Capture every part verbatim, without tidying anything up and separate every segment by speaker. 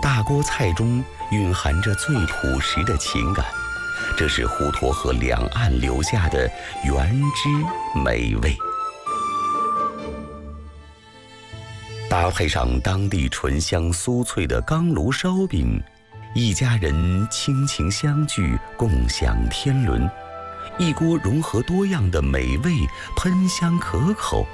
Speaker 1: 大锅菜中蕴含着最朴实的情感，这是滹沱河两岸留下的原汁美味。搭配上当地醇香酥脆的钢炉烧饼，一家人亲情相聚，共享天伦，一锅融合多样的美味，喷香可口，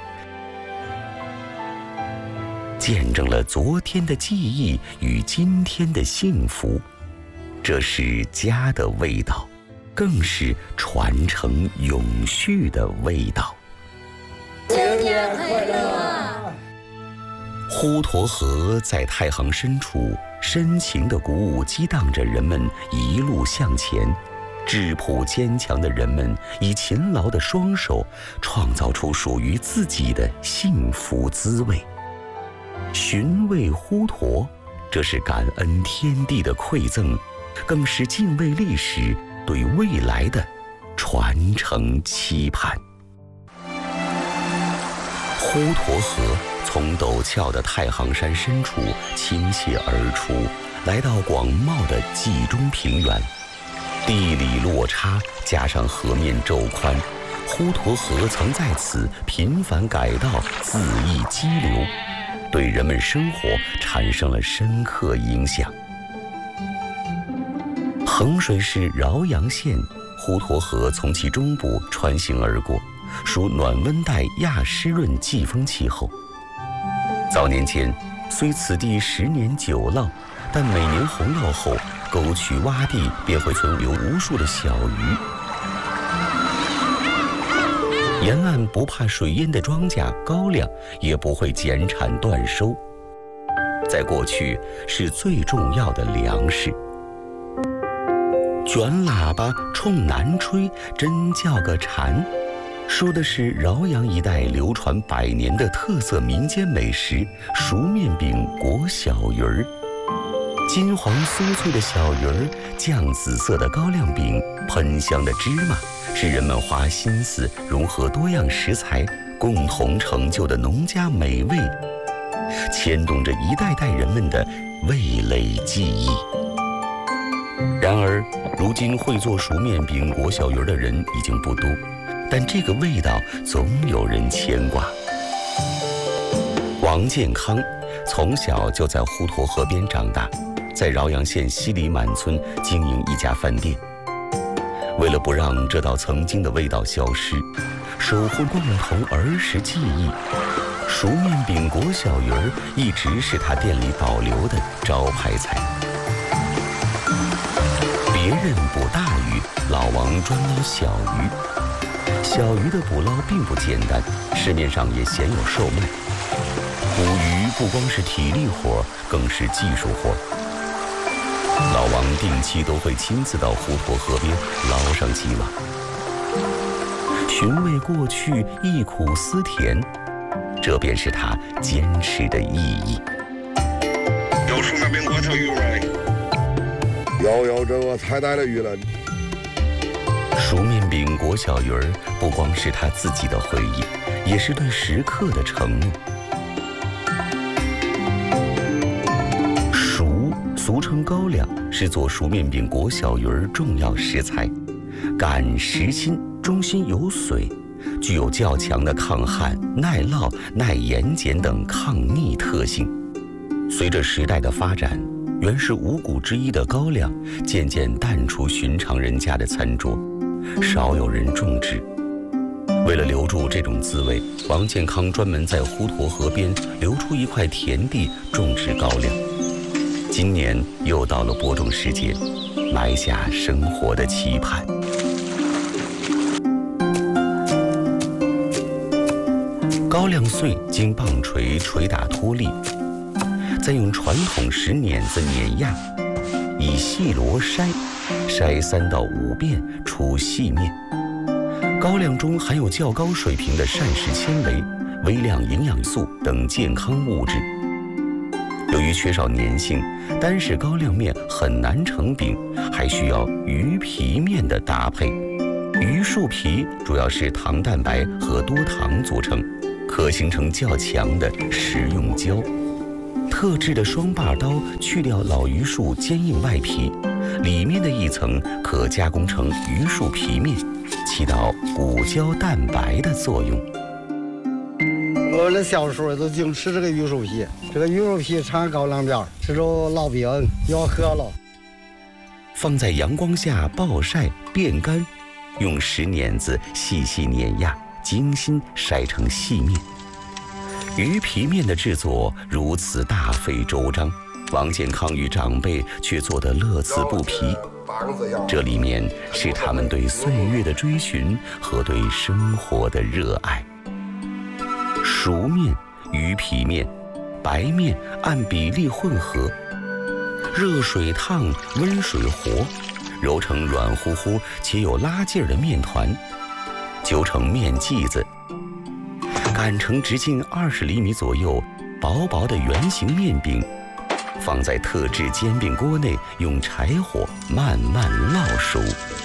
Speaker 1: 见证了昨天的记忆与今天的幸福。这是家的味道，更是传承永续的味道。
Speaker 2: 新年快乐！
Speaker 1: 滹沱河在太行深处深情地鼓舞激荡着人们一路向前，质朴坚强的人们以勤劳的双手创造出属于自己的幸福滋味。寻味滹沱，这是感恩天地的馈赠，更是敬畏历史，对未来的传承期盼。滹沱河从陡峭的太行山深处倾泻而出，来到广袤的冀中平原。地理落差加上河面骤宽，滹沱河曾在此频繁改道，恣意激流，对人们生活产生了深刻影响。衡水市饶阳县，滹沱河从其中部穿行而过，属暖温带亚湿润季风气候。早年间，虽此地十年九涝，但每年洪涝后，沟渠洼地便会存留无数的小鱼。沿岸不怕水淹的庄稼高粱也不会减产断收，在过去是最重要的粮食。卷喇叭冲南吹，真叫个馋。说的是饶阳一带流传百年的特色民间美食熟面饼裹小鱼儿。金黄酥脆的小鱼儿，酱紫色的高粱饼，喷香的芝麻，是人们花心思融合多样食材共同成就的农家美味，牵动着一代代人们的味蕾记忆。然而，如今会做熟面饼裹小鱼儿的人已经不多，但这个味道总有人牵挂。王健康从小就在滹沱河边长大，在饶阳县西里满村经营一家饭店。为了不让这道曾经的味道消失，守护共同儿时记忆，熟面饼裹小鱼儿一直是他店里保留的招牌菜。别人捕大鱼，老王专捞小鱼。小鱼的捕捞并不简单，市面上也鲜有售卖。捕鱼不光是体力活，更是技术活。老王定期都会亲自到滹沱河边捞上几网，寻味过去，忆苦思甜，这便是他坚持的意义。
Speaker 3: 有熟面饼裹小鱼儿，
Speaker 4: 有有这个才带的鱼了。
Speaker 1: 熟面饼裹小鱼儿不光是他自己的回忆，也是对食客的承诺。熟，俗称高粱，是做熟面饼裹小鱼儿重要食材，感实心，中心有水，具有较强的抗旱、耐涝、耐盐碱等抗逆特性。随着时代的发展，原是五谷之一的高粱渐渐淡出寻常人家的餐桌，少有人种植。为了留住这种滋味，王健康专门在滹沱河边留出一块田地种植高粱。今年又到了播种时节，埋下生活的期盼。高粱穗经棒槌捶打脱粒，再用传统石碾子碾压，以细罗筛，筛三到五遍出细面。高粱中含有较高水平的膳食纤维、微量营养素等健康物质。由于缺少粘性，单是高粱面很难成饼，还需要鱼皮面的搭配。榆树皮主要是糖蛋白和多糖组成，可形成较强的食用胶。 特制的双把刀去掉老榆树坚硬外皮，里面的一层可加工成榆树皮面，起到骨胶蛋白的作用。
Speaker 5: 我那小时候都净吃这个榆树皮，这个榆树皮尝高粱面，这种烙饼要喝了。
Speaker 1: 放在阳光下暴晒变干，用石碾子细细碾压，精心筛成细面。鱼皮面的制作如此大费周章，王建康与长辈却做得乐此不疲。这里面是他们对岁月的追寻和对生活的热爱。熟面、鱼皮面、白面按比例混合，热水烫，温水和，揉成软乎乎且有拉劲儿的面团，揪成面剂子，擀成直径二十厘米左右薄薄的圆形面饼，放在特制煎饼锅内，用柴火慢慢烙熟。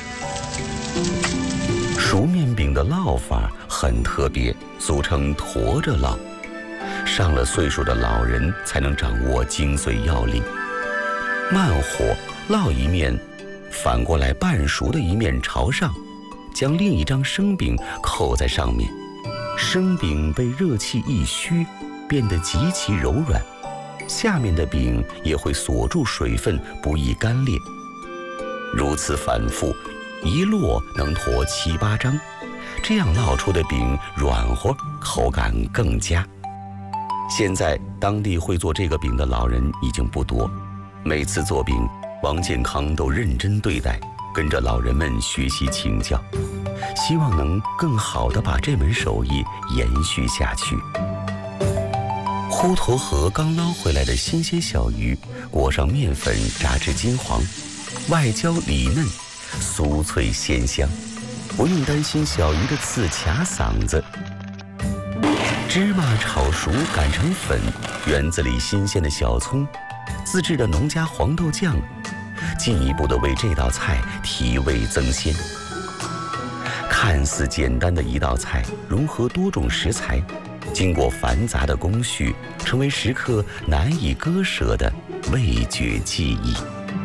Speaker 1: 熟面饼的烙法很特别，俗称驮着烙，上了岁数的老人才能掌握精髓要领。慢火烙一面，反过来半熟的一面朝上，将另一张生饼扣在上面，生饼被热气一虚，变得极其柔软，下面的饼也会锁住水分，不易干裂。如此反复，一摞能驮七八张，这样烙出的饼软和，口感更佳。现在当地会做这个饼的老人已经不多，每次做饼，王建康都认真对待，跟着老人们学习请教，希望能更好地把这门手艺延续下去。滹沱河刚捞回来的新鲜小鱼，裹上面粉炸至金黄，外焦里嫩，酥脆鲜香，不用担心小鱼的刺卡嗓子。芝麻炒熟擀成粉，园子里新鲜的小葱，自制的农家黄豆酱，进一步的为这道菜提味增鲜。看似简单的一道菜，融合多种食材，经过繁杂的工序，成为食客难以割舍的味觉记忆。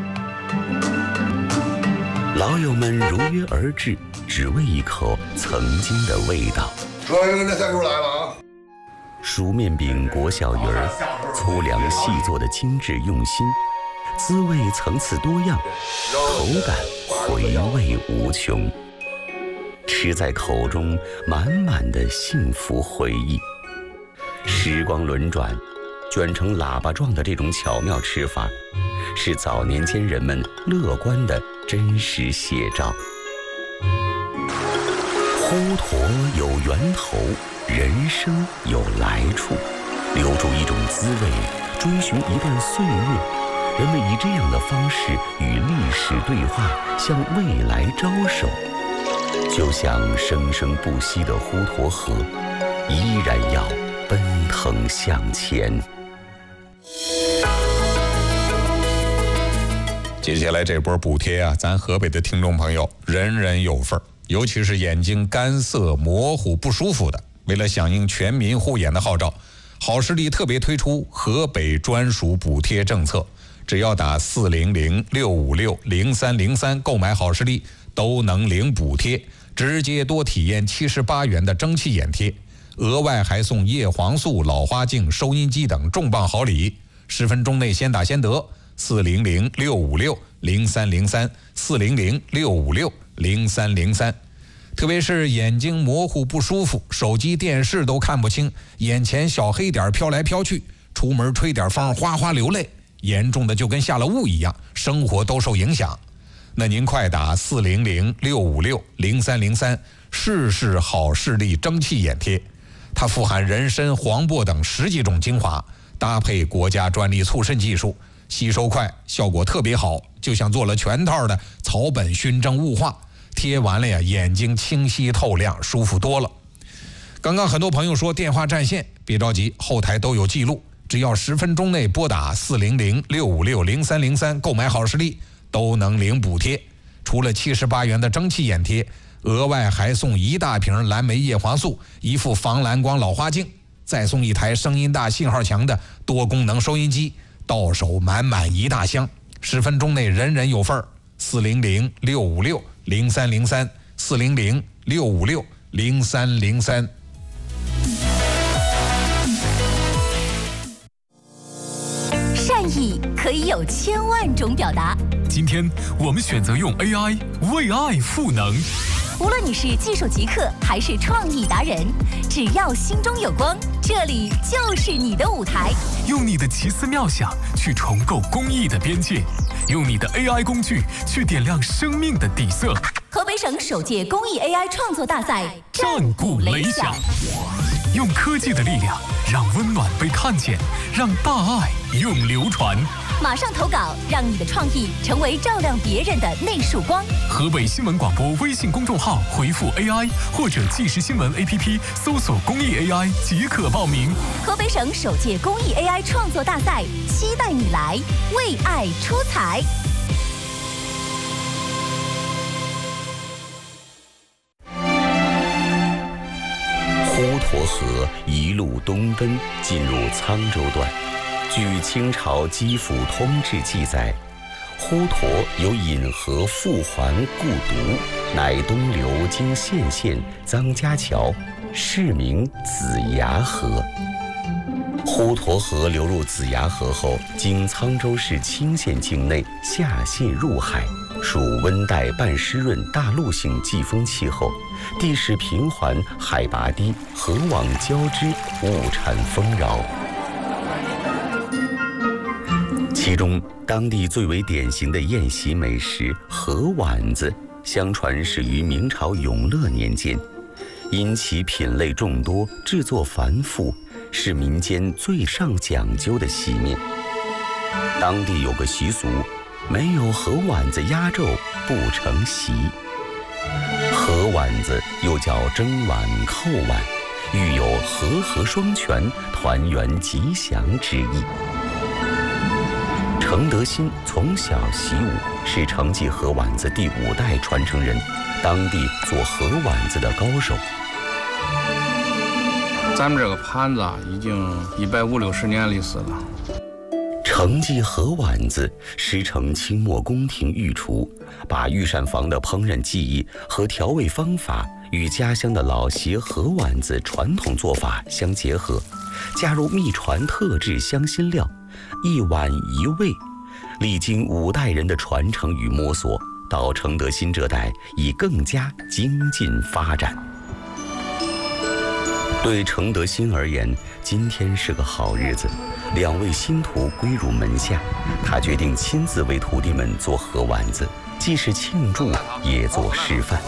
Speaker 1: 老友们如约而至，只为一口曾经的味道。
Speaker 4: 这人这菜出来了啊！
Speaker 1: 熟面饼裹小鱼儿，粗粮细做的精致用心，滋味层次多样，口感回味无穷。吃在口中，满满的幸福回忆。时光轮转，卷成喇叭状的这种巧妙吃法，是早年间人们乐观的真实写照。滹沱有源头，人生有来处，留住一种滋味，追寻一段岁月，人们以这样的方式与历史对话，向未来招手。就像生生不息的滹沱河，依然要奔腾向前。
Speaker 6: 接下来这波补贴啊，咱河北的听众朋友人人有份，尤其是眼睛干涩模糊不舒服的，为了响应全民护眼的号召，好视力特别推出河北专属补贴政策，只要打四零零六五六零三零三购买好视力，都能领补贴，直接多体验七十八元的蒸汽眼贴，额外还送叶黄素、老花镜、收音机等重磅好礼，十分钟内先打先得。四零零六五六零三零三，四零零六五六零三零三。特别是眼睛模糊不舒服，手机电视都看不清，眼前小黑点飘来飘去，出门吹点风哗哗流泪，严重的就跟下了雾一样，生活都受影响。那您快打四零零六五六零三零三，试试好视力蒸汽眼贴，它富含人参、黄柏等十几种精华，搭配国家专利促渗技术，吸收快，效果特别好，就像做了全套的草本熏蒸雾化，贴完了呀，眼睛清晰透亮，舒服多了。刚刚很多朋友说电话占线，别着急，后台都有记录，只要十分钟内拨打四零零六五六零三零三购买好视力，都能领补贴。除了七十八元的蒸汽眼贴，额外还送一大瓶蓝莓叶黄素，一副防蓝光老花镜。 再送一台声音大、信号强的多功能收音机，到手满满一大箱，十分钟内人人有份儿。四零零六五六零三零三，四零零六五六零三零三。
Speaker 7: 善意可以有千万种表达，
Speaker 8: 今天我们选择用 A I 为爱赋能。
Speaker 7: 无论你是技术极客还是创意达人，只要心中有光，这里就是你的舞台。
Speaker 8: 用你的奇思妙想去重构公益的边界，用你的 A I 工具去点亮生命的底色。
Speaker 7: 河北省首届公益 A I 创作大赛
Speaker 8: 战鼓擂响，用科技的力量让温暖被看见，让大爱永流传。
Speaker 7: 马上投稿，让你的创意成为照亮别人的那束光。
Speaker 8: 河北新闻广播微信公众号回复 A I 或者即时新闻 A P P 搜索公益 A I 即可报名。
Speaker 7: 河北省首届公益 A I 创作大赛，期待你来为爱出彩。
Speaker 1: 滹沱河一路东奔，进入沧州段。据清朝基辅通志记载，滹沱有引河复还故渎，乃东流经县县臧家桥，是名子牙河。滹沱河流入子牙河后，经沧州市清县境内下泻入海，属温带半湿润大陆性季风气候，地势平缓，海拔低，河网交织，物产丰饶。其中当地最为典型的宴席美食河丸子，相传始于明朝永乐年间，因其品类众多，制作繁复，是民间最上讲究的席面。当地有个习俗，没有河丸子压轴不成席。河丸子又叫蒸碗、扣碗，寓有和合双全、团圆吉祥之意。程德新从小习武，是承继河丸子第五代传承人，当地做河丸子的高手。
Speaker 9: 咱们这个盘子啊，已经一百五六十年历史了。
Speaker 1: 承继河丸子师承清末宫廷御厨，把御膳房的烹饪技艺和调味方法与家乡的老协河丸子传统做法相结合，加入秘传特制香辛料，一碗一味，历经五代人的传承与摸索，到程德新这代已更加精进发展。对程德新而言，今天是个好日子，两位新徒归入门下，他决定亲自为徒弟们做河丸子，既是庆祝，也做示范。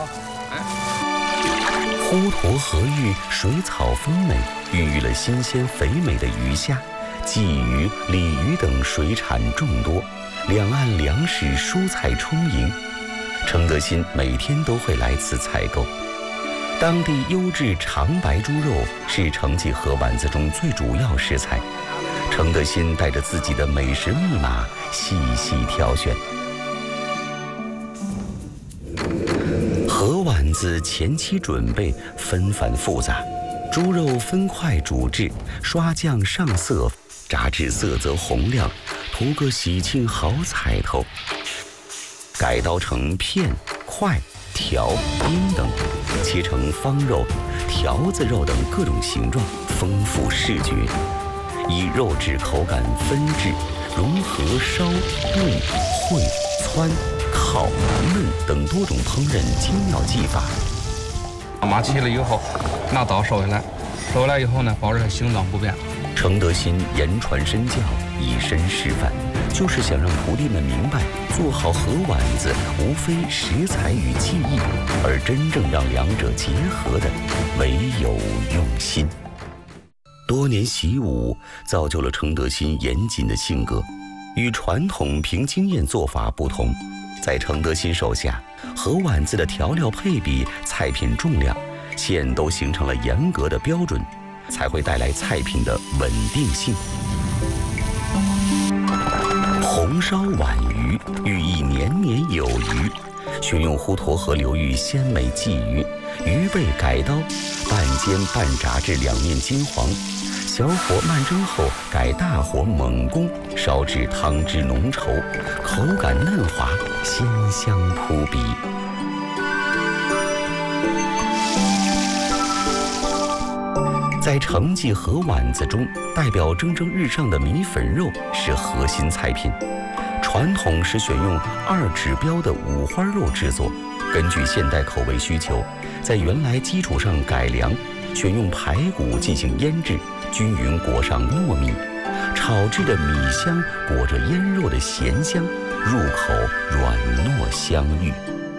Speaker 1: 滹沱河域水草丰美，孕育了新鲜肥美的鱼虾，鲫鱼、鲤鱼等水产众多，两岸粮食蔬菜充盈。程德新每天都会来此采购。当地优质长白猪肉是承继河丸子中最主要食材，程德新带着自己的美食密码细细挑选。河丸子前期准备纷繁复杂，猪肉分块煮制，刷酱上色，炸至色泽红亮，图个喜庆好彩头。改刀成片、块、条、丁等，切成方肉、条子肉等各种形状，丰富视觉。以肉质口感分制，融合烧、炖、烩、汆、烤、焖等多种烹饪精妙技法。
Speaker 9: 码齐了以后，拿刀收下来，收下来以后呢，保持它形状不变。
Speaker 1: 程德新言传身教，以身示范，就是想让徒弟们明白，做好河丸子无非食材与技艺，而真正让两者结合的，唯有用心。多年习武造就了程德新严谨的性格，与传统凭经验做法不同。在程德新手下，河丸子的调料配比、菜品重量、线都形成了严格的标准，才会带来菜品的稳定性。红烧皖鱼寓意年年有余，选用滹沱河流域鲜美鲫鱼， 鱼被改刀，半煎半炸至两面金黄，小火慢蒸后改大火猛攻，烧至汤汁浓稠，口感嫩滑，鲜香扑鼻。在承继河丸子中，代表蒸蒸日上的米粉肉是核心菜品。传统是选用二指标的五花肉制作，根据现代口味需求，在原来基础上改良，选用排骨进行腌制，均匀裹上糯米，炒制的米香裹着腌肉的咸香，入口软糯香芋。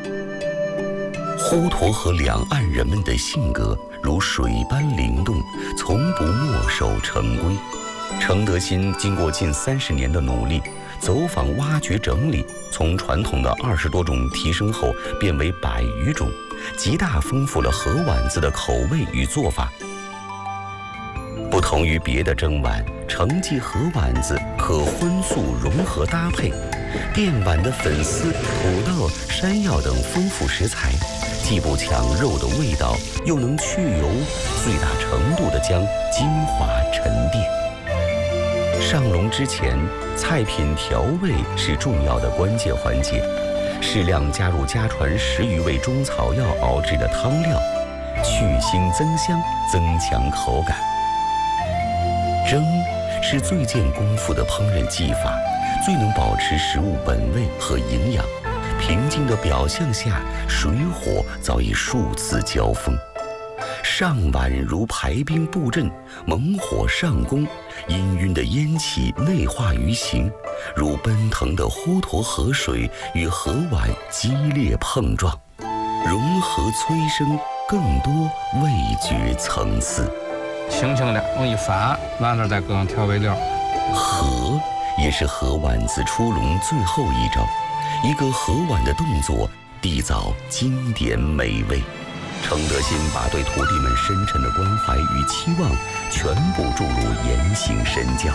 Speaker 1: 滹沱河两岸人们的性格如水般灵动，从不墨守成规。程德新经过近三十年的努力，走访挖掘整理，从传统的二十多种提升后变为百余种，极大丰富了河丸子的口味与做法。不同于别的蒸丸，承继河丸子可荤素融合搭配，电碗的粉丝、土豆、山药等丰富食材，既不抢肉的味道，又能去油，最大程度地将精华沉淀。上笼之前，菜品调味是重要的关键环节，适量加入家传十余味中草药熬制的汤料，去腥增香，增强口感。蒸是最见功夫的烹饪技法，最能保持食物本味和营养。平静的表象下，水火早已数次交锋。上碗如排兵布阵，猛火上攻，氤氲的烟气内化于形，如奔腾的滹沱河水与河碗激烈碰撞，融合催生更多味觉层次。
Speaker 9: 轻轻的往一翻，完了再搁上调味料。
Speaker 1: 河也是河丸子出笼最后一招，一个河碗的动作缔造经典美味。程德新把对徒弟们深沉的关怀与期望全部注入言行身教。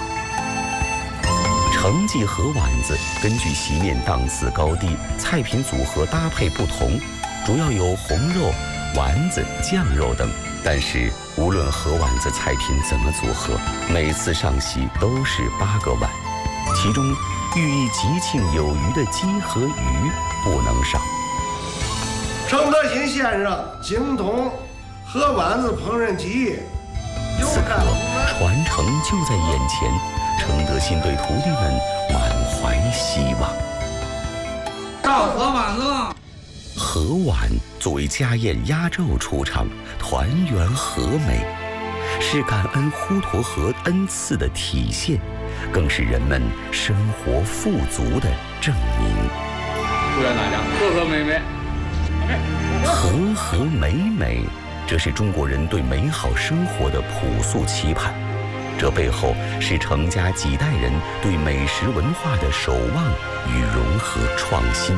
Speaker 1: 承继河丸子根据席面档次高低、菜品组合搭配不同，主要有红肉、丸子、酱肉等。但是无论河丸子菜品怎么组合，每次上席都是八个碗，其中寓意吉庆有余的鸡和鱼不能少。
Speaker 2: 程德新先生精通河丸子烹饪技艺，
Speaker 1: 此刻传承就在眼前，程德新对徒弟们满怀希望。
Speaker 9: 到河丸子了。
Speaker 1: 河丸作为家宴压轴出场，团圆和美，是感恩滹沱河恩赐的体现，更是人们生活富足的证明。
Speaker 9: 祝愿大家和和美美。
Speaker 1: 和和美美，这是中国人对美好生活的朴素期盼。这背后是程家几代人对美食文化的守望与融合创新。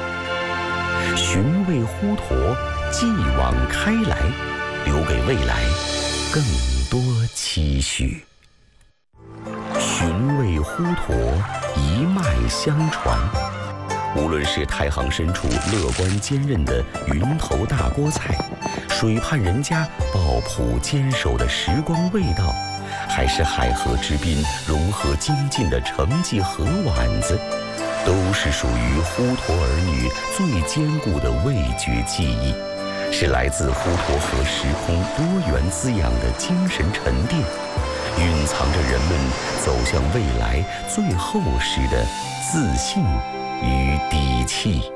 Speaker 1: 寻味滹沱，继往开来，留给未来更多期许。寻味滹沱，一脉相传。无论是太行深处乐观坚韧的云头大锅菜，水畔人家抱朴坚守的时光味道，还是海河之滨融合精进的承继河丸子，都是属于滹沱儿女最坚固的味觉记忆，是来自滹沱河时空多元滋养的精神沉淀，蕴藏着人们走向未来最厚实的自信与底气。